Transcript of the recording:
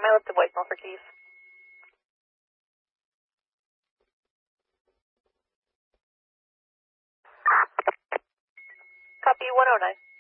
I left a voicemail for Keith. Copy 109.